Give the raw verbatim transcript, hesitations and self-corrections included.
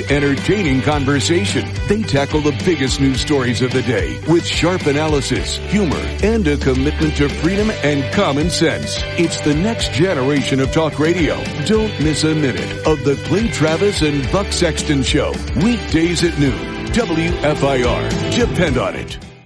entertaining conversation. They tackle the biggest news stories of the day with sharp analysis, humor, and a commitment to freedom and common sense. It's the next generation of talk radio. Don't miss a minute of the Clay Travis and Buck Sexton Show. Weekdays at noon. W F I R. Depend on it.